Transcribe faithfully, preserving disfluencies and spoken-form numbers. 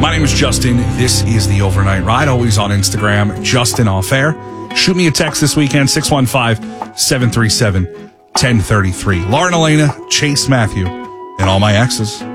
My name is Justin. This is the Overnight Ride, always on Instagram, Justin Off Air. Shoot me a text this weekend, six one five, seven three seven, one zero three three. Lauren Elena, Chase Matthew, and all my exes.